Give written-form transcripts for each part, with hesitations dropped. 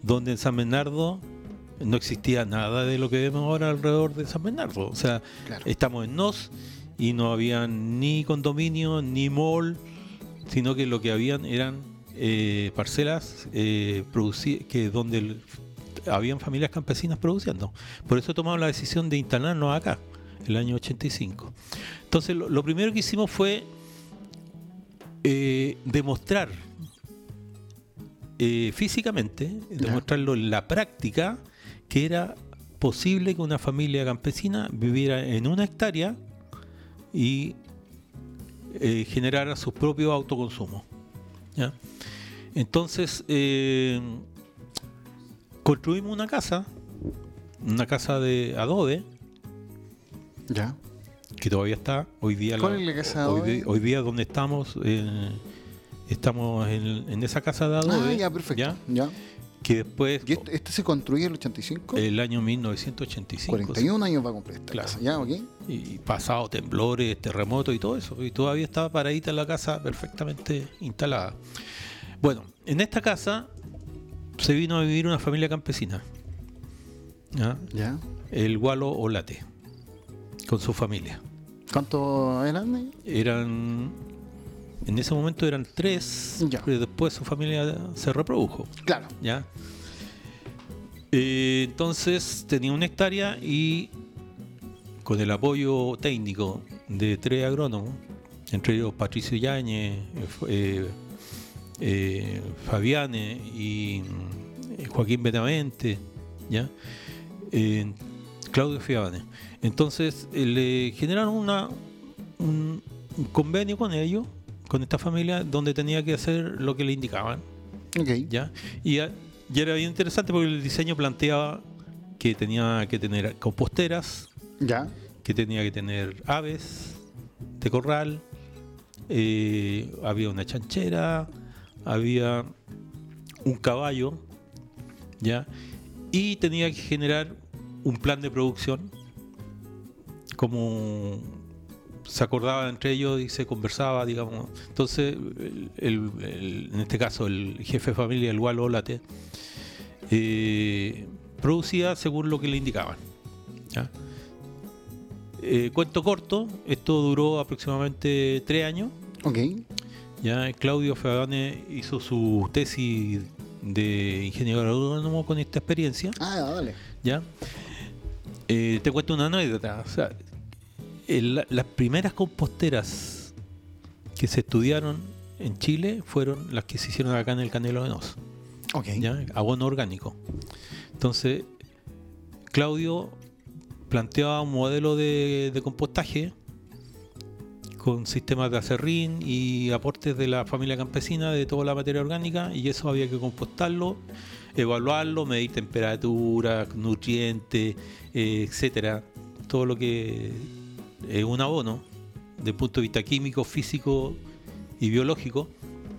donde en San Bernardo no existía nada de lo que vemos ahora alrededor de San Bernardo. O sea, Claro. estamos en Nos y no había ni condominio ni mall, sino que lo que habían eran parcelas donde habían familias campesinas produciendo. Por eso tomamos la decisión de instalarnos acá, el año 85. Entonces lo primero que hicimos fue demostrar físicamente, demostrarlo en la práctica, que era posible que una familia campesina viviera en una hectárea y generara su propio autoconsumo, ¿ya? Entonces construimos una casa de adobe, Ya. que todavía está hoy día. ¿Cuál es la casa de adobe? Hoy día donde estamos en esa casa de adobe. Ya, perfecto. ¿Ya? Ya. Que después, ¿Y este se construye en el 85? el año 1985, 41 años va a cumplir esta Claro. casa. Ya, ok. y pasado temblores, terremotos y todo eso, y todavía estaba paradita la casa perfectamente instalada. Bueno, en esta casa se vino a vivir una familia campesina, ¿ya? Ya. El Gualo Olate, con su familia. ¿Cuántos eran? En ese momento eran 3, Ya. pero después su familia se reprodujo, Claro. ¿ya? Entonces tenía una hectárea y con el apoyo técnico de 3 agrónomos, entre ellos Patricio Yáñez, Fabiane y Joaquín Benavente, ¿ya? Claudio Fiabane. Entonces le generaron un convenio con ellos, con esta familia, donde tenía que hacer lo que le indicaban, Ok. ¿ya? Y era bien interesante porque el diseño planteaba que tenía que tener composteras, Ya. que tenía que tener aves de corral, había una chanchera, había un caballo, ¿ya? Y tenía que generar un plan de producción, como se acordaba entre ellos y se conversaba, digamos. Entonces, en este caso, el jefe de familia, el Gualo Olate, producía según lo que le indicaban, ¿ya? Cuento corto, esto duró aproximadamente 3 años. Ok. Ya Claudio Fagane hizo su tesis de ingeniero agrónomo con esta experiencia. Dale. ¿Ya? Te cuento una anécdota. O sea, las primeras composteras que se estudiaron en Chile fueron las que se hicieron acá en el Canelo de Nos, Ok. ¿ya? Abono orgánico. Entonces, Claudio planteaba un modelo de compostaje con sistemas de acerrín y aportes de la familia campesina de toda la materia orgánica, y eso había que compostarlo, evaluarlo, medir temperatura, nutrientes, etcétera, todo lo que es un abono desde el punto de vista químico, físico y biológico.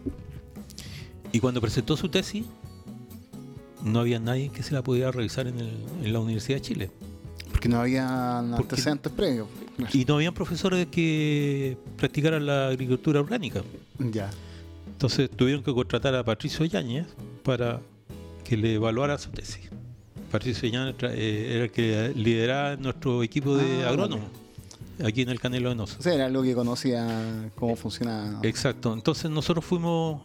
Y cuando presentó su tesis, no había nadie que se la pudiera revisar en la Universidad de Chile. Porque no había Porque- antecedentes previos. Y no habían profesores que practicaran la agricultura orgánica. Ya. Entonces tuvieron que contratar a Patricio Yáñez para que le evaluara su tesis. Patricio Yáñez era el que lideraba nuestro equipo de agrónomos aquí en el Canelo de Nos. O sea, era algo que conocía cómo funcionaba. Exacto. Entonces nosotros fuimos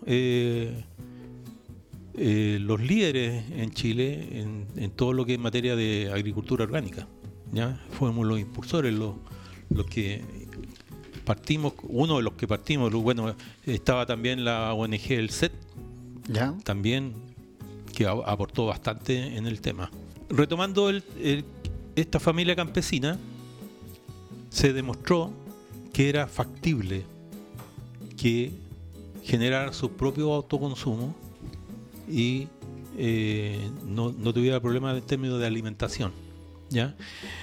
los líderes en Chile en todo lo que es materia de agricultura orgánica, ¿ya? Fuimos los impulsores, los que partimos, uno de los que partimos. Bueno, estaba también la ONG El CET, Ya. también, que aportó bastante en el tema. Retomando esta familia campesina, se demostró que era factible que generara su propio autoconsumo y no tuviera problemas en términos de alimentación, ¿ya?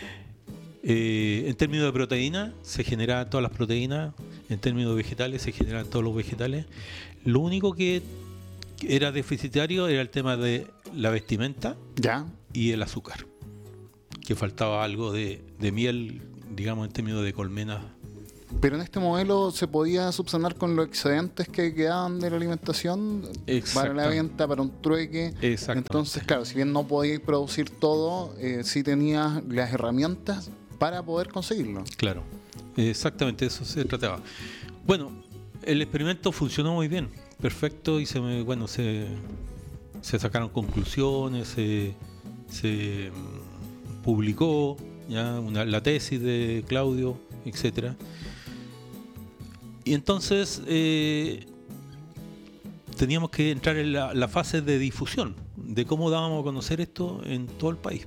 En términos de proteína, se generaban todas las proteínas. En términos de vegetales, se generaban todos los vegetales. Lo único que era deficitario era el tema de la vestimenta Ya. y el azúcar, que faltaba algo de miel, digamos, en términos de colmenas Pero en este modelo se podía subsanar con los excedentes que quedaban de la alimentación para la venta, para un trueque. Entonces, claro, si bien no podíais producir todo, sí tenías las herramientas para poder conseguirlo. Claro, exactamente, eso se trataba. Bueno, el experimento funcionó muy bien, perfecto, y se sacaron conclusiones, se publicó ya la tesis de Claudio, etcétera. Y entonces teníamos que entrar en la fase de difusión, de cómo dábamos a conocer esto en todo el país.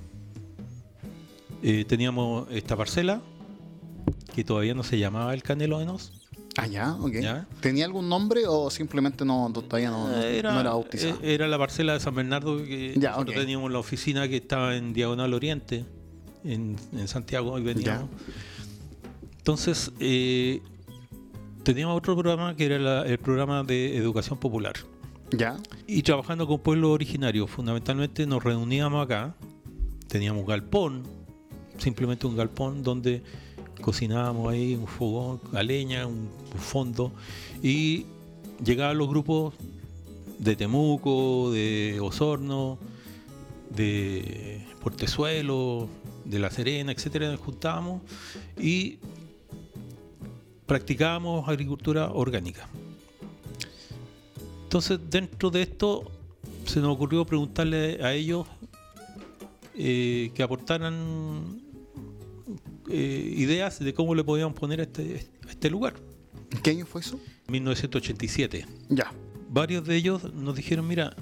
Teníamos esta parcela, que todavía no se llamaba el Canelo de Nos. Ah, ya, ok. ¿Ya? ¿Tenía algún nombre o simplemente todavía no era bautizado? Era la parcela de San Bernardo, que ya, nosotros teníamos la oficina que estaba en Diagonal Oriente, en Santiago, y veníamos. Ya. Entonces, teníamos otro programa que era el programa de educación popular. Ya. Y trabajando con pueblos originarios, fundamentalmente nos reuníamos acá, teníamos un galpón, simplemente un galpón donde cocinábamos ahí un fogón a leña, un fondo, y llegaban los grupos de Temuco, de Osorno, de Portezuelo, de La Serena, etcétera. Nos juntábamos y practicábamos agricultura orgánica. Entonces, dentro de esto se nos ocurrió preguntarle a ellos que aportaran ideas de cómo le podíamos poner a este lugar. ¿Qué año fue eso? 1987. Ya. Varios de ellos nos dijeron, mira,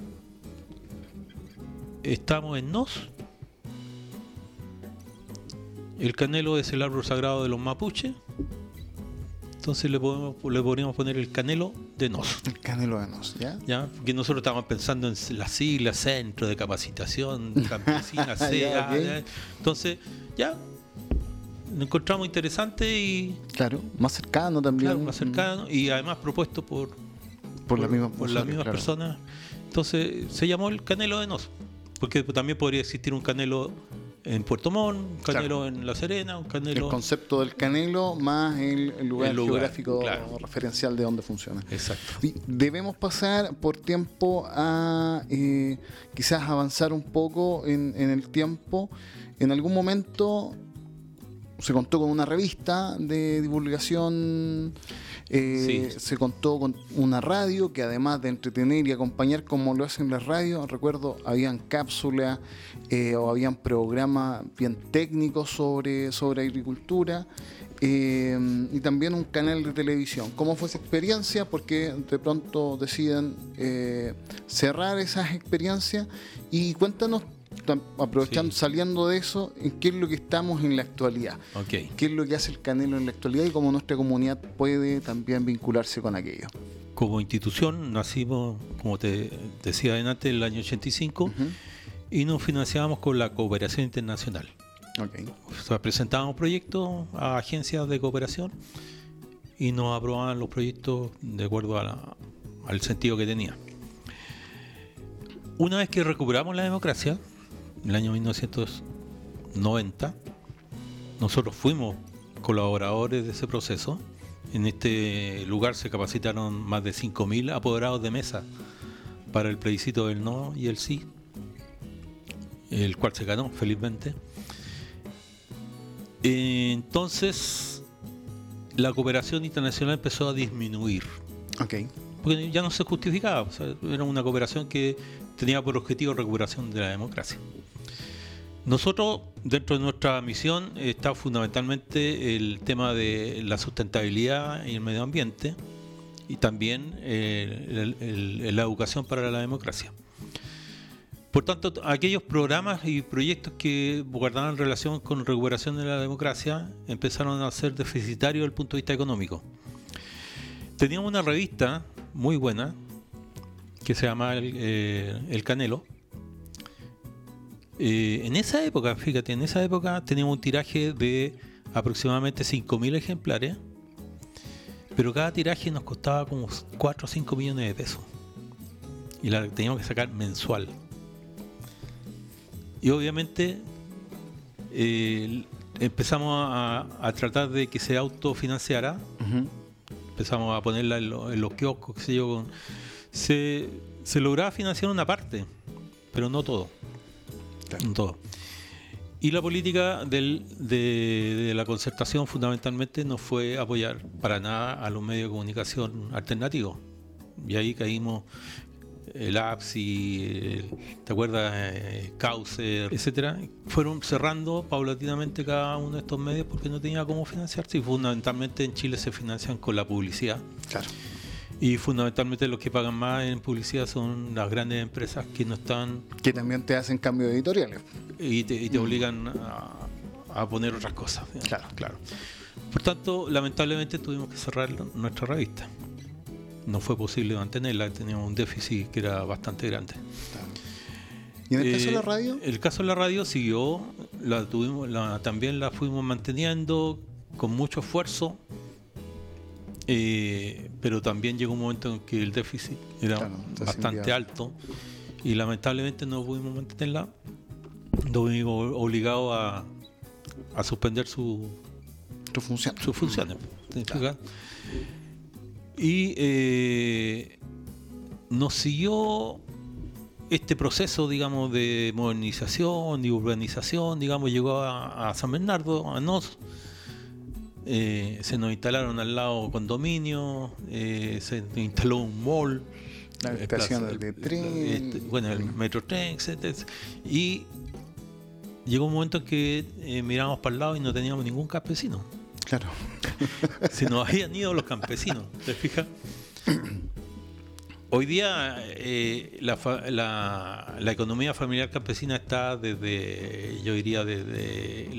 estamos en Nos, el canelo es el árbol sagrado de los mapuches, entonces le podríamos poner el canelo de Nos. El canelo de Nos, ¿ya? ¿Ya? Porque nosotros estábamos pensando en las siglas, Centro de Capacitación Campesina, CEA. Okay. Entonces, ya, lo encontramos interesante y... Claro, más cercano también. Claro, más cercano y además propuesto por las mismas personas. Entonces, se llamó el canelo de Nos, porque también podría existir un canelo en Puerto Montt, un canelo en La Serena, un canelo... El concepto del canelo más el lugar geográfico referencial de donde funciona. Exacto. Y debemos pasar por tiempo a quizás avanzar un poco en el tiempo. En algún momento se contó con una revista de divulgación, se contó con una radio que además de entretener y acompañar como lo hacen las radios, recuerdo, habían cápsulas o habían programas bien técnicos sobre agricultura y también un canal de televisión. ¿Cómo fue esa experiencia? Porque de pronto deciden cerrar esas experiencias y cuéntanos, aprovechando, saliendo de eso, en qué es lo que estamos en la actualidad. Okay. ¿Qué es lo que hace el canelo en la actualidad y cómo nuestra comunidad puede también vincularse con aquello? Como institución nacimos, como te decía antes, en el año 85 y nos financiábamos con la cooperación internacional. Okay. O sea, presentábamos proyectos a agencias de cooperación y nos aprobaban los proyectos de acuerdo al sentido que tenía. Una vez que recuperamos la democracia, en el año 1990, nosotros fuimos colaboradores de ese proceso. En este lugar se capacitaron más de 5.000 apoderados de mesa para el plebiscito del no y el sí, el cual se ganó felizmente. Entonces la cooperación internacional empezó a disminuir. Okay. Porque ya no se justificaba, o sea, era una cooperación que tenía por objetivo recuperación de la democracia. Nosotros, dentro de nuestra misión, está fundamentalmente el tema de la sustentabilidad y el medio ambiente y también la educación para la democracia. Por tanto, aquellos programas y proyectos que guardaban relación con recuperación de la democracia empezaron a ser deficitarios desde el punto de vista económico. Teníamos una revista muy buena que se llama El Canelo. En esa época, fíjate, teníamos un tiraje de aproximadamente 5.000 ejemplares, pero cada tiraje nos costaba como 4 o 5 millones de pesos y la teníamos que sacar mensual. Y obviamente empezamos a tratar de que se autofinanciara. Empezamos a ponerla en los kioscos, qué sé yo. Se lograba financiar una parte, pero no todo. Claro. No todo. Y la política de la concertación fundamentalmente no fue apoyar para nada a los medios de comunicación alternativos. Y ahí caímos el APSI, ¿te acuerdas? Caucer, etcétera. Fueron cerrando paulatinamente cada uno de estos medios porque no tenía cómo financiarse, y fundamentalmente en Chile se financian con la publicidad. Claro. Y fundamentalmente los que pagan más en publicidad son las grandes empresas que no están... Que también te hacen cambios editoriales. Y te obligan a poner otras cosas. Claro. Claro. Por tanto, lamentablemente tuvimos que cerrar nuestra revista. No fue posible mantenerla, teníamos un déficit que era bastante grande. Claro. ¿Y en el caso de la radio? El caso de la radio siguió, también la fuimos manteniendo con mucho esfuerzo, pero también llegó un momento en que el déficit era bastante alto y lamentablemente no pudimos mantenerla. Nos vimos obligados a suspender sus funciones. Claro. Y nos siguió este proceso, digamos, de modernización y urbanización, digamos, llegó a San Bernardo, a Nos. Se nos instalaron al lado condominios, se nos instaló un mall, la estación de tren, el metro tren, etc. Y llegó un momento en que miramos para el lado y no teníamos ningún campesino. Claro. Se nos habían ido los campesinos, ¿te fijas? Hoy día la economía familiar campesina está desde, yo diría, desde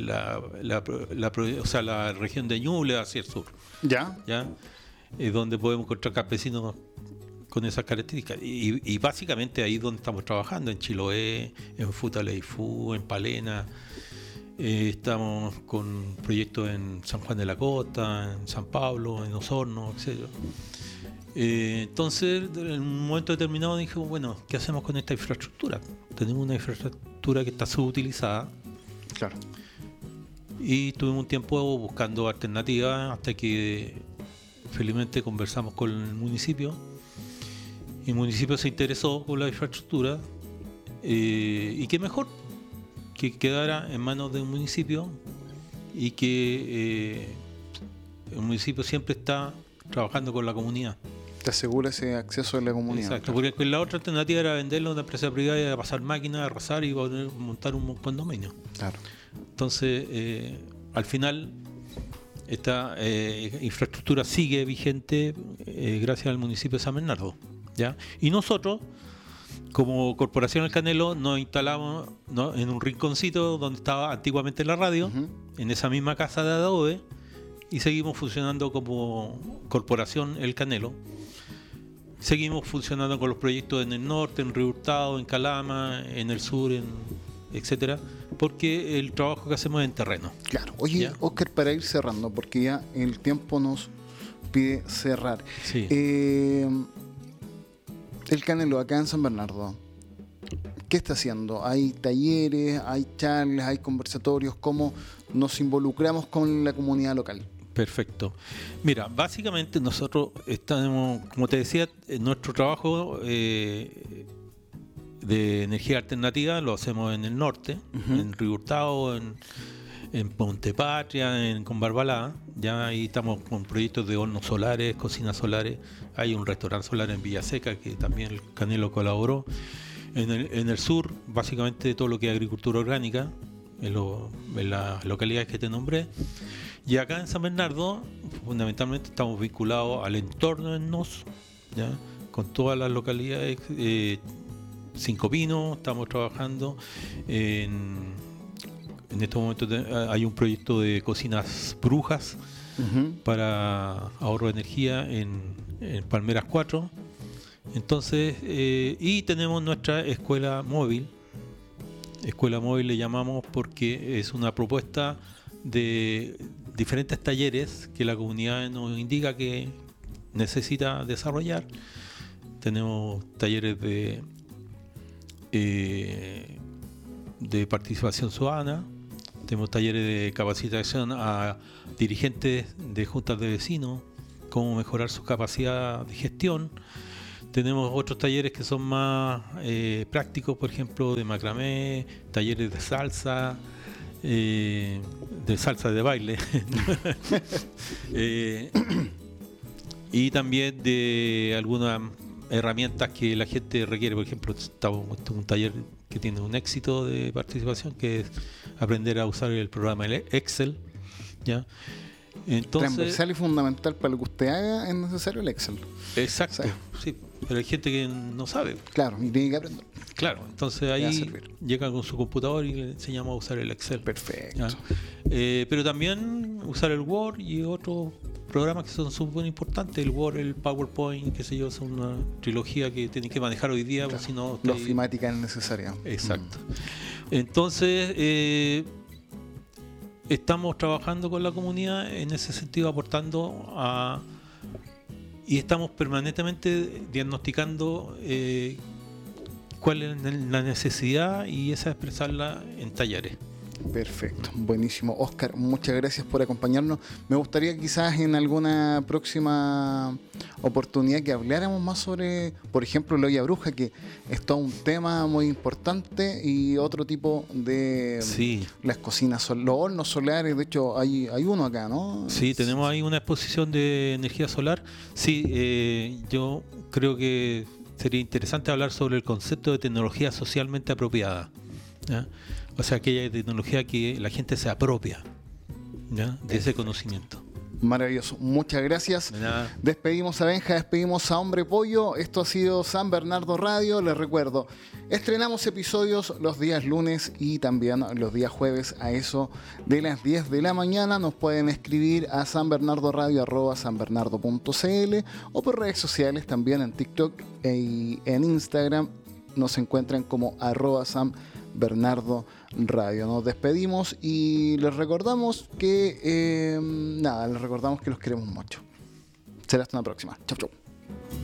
la región de Ñuble hacia el sur. ¿Ya? Donde podemos encontrar campesinos con esas características. Y básicamente ahí es donde estamos trabajando, en Chiloé, en Futaleifú, en Palena. Estamos con proyectos en San Juan de la Costa, en San Pablo, en Osorno, etc. Entonces, en un momento determinado dije, bueno, ¿qué hacemos con esta infraestructura? Tenemos una infraestructura que está subutilizada. Claro. Y tuvimos un tiempo buscando alternativas hasta que felizmente conversamos con el municipio. Y el municipio se interesó con la infraestructura. Y qué mejor que quedara en manos de un municipio y que el municipio siempre está trabajando con la comunidad. Te asegura ese acceso de la comunidad. Exacto, claro. Porque la otra alternativa era venderlo a una empresa privada y a pasar máquinas, arrasar y montar un condominio. Claro. Entonces, al final, esta infraestructura sigue vigente gracias al municipio de San Bernardo, ¿ya? Y nosotros, como Corporación El Canelo, nos instalamos, ¿no?, en un rinconcito donde estaba antiguamente la radio, en esa misma casa de adobe, y seguimos funcionando como Corporación El Canelo. Seguimos funcionando con los proyectos en el norte, en Río Hurtado, en Calama, en el sur, etcétera, porque el trabajo que hacemos es en terreno. Claro. Oye, ¿ya? Óscar, para ir cerrando, porque ya el tiempo nos pide cerrar. Sí. El Canelo acá en San Bernardo, ¿qué está haciendo? ¿Hay talleres, hay charlas, hay conversatorios? ¿Cómo nos involucramos con la comunidad local? Perfecto. Mira, básicamente nosotros estamos, como te decía, en nuestro trabajo de energía alternativa lo hacemos en el norte, en Río Hurtado, en Ponte Patria, con Barbalá. Ya ahí estamos con proyectos de hornos solares, cocinas solares. Hay un restaurante solar en Villaseca que también el Canelo colaboró. En el sur, básicamente todo lo que es agricultura orgánica, en las localidades que te nombré. Y acá en San Bernardo, fundamentalmente estamos vinculados al entorno de Nos, ¿ya?, con todas las localidades. Cinco Pinos, estamos trabajando en estos momentos. Hay un proyecto de cocinas brujas para ahorro de energía en Palmeras 4. Entonces, y tenemos nuestra escuela móvil. Escuela móvil le llamamos porque es una propuesta de diferentes talleres que la comunidad nos indica que necesita desarrollar. Tenemos talleres de participación ciudadana, Tenemos talleres de capacitación a dirigentes de juntas de vecinos, cómo mejorar su capacidad de gestión. Tenemos otros talleres que son más prácticos, por ejemplo, de macramé, talleres de salsa de baile. Y también de algunas herramientas que la gente requiere. Por ejemplo, estamos en un taller que tiene un éxito de participación, que es aprender a usar el programa Excel, ¿ya? Entonces, transversal y fundamental para lo que usted haga, es necesario el Excel. Exacto, O sea, sí, pero hay gente que no sabe. claro, y tiene que aprender. Claro, entonces ahí llega con su computador y le enseñamos a usar el Excel. Perfecto. ¿Ya? Pero también usar el Word y otros programas que son súper importantes. El Word, el PowerPoint, qué sé yo, son una trilogía que tienen que manejar hoy día. Claro. Si no, La ofimática es necesaria. Exacto. Entonces, estamos trabajando con la comunidad en ese sentido, aportando y estamos permanentemente diagnosticando cuál es la necesidad y esa expresarla en talleres. Perfecto, buenísimo. Óscar, muchas gracias por acompañarnos. Me gustaría quizás en alguna próxima oportunidad que habláramos más sobre, por ejemplo, la olla bruja, que es todo un tema muy importante, y otro tipo de las cocinas, los hornos solares. De hecho, hay uno acá, ¿no? Sí, tenemos ahí una exposición de energía solar. Sí, yo creo que sería interesante hablar sobre el concepto de tecnología socialmente apropiada, ¿ya? O sea, aquella tecnología que la gente se apropia, ¿ya?, de ese conocimiento. Maravilloso, muchas gracias. Despedimos a Benja, despedimos a Hombre Pollo. Esto ha sido San Bernardo Radio. Les recuerdo, estrenamos episodios los días lunes y también los días jueves a eso de las 10 de la mañana. Nos pueden escribir a sanbernardoradio@sanbernardo.cl o por redes sociales, también en TikTok y en Instagram. Nos encuentran como @SamBernardo Radio. Nos despedimos y les recordamos que les recordamos que los queremos mucho. Será hasta una próxima. Chau, chau.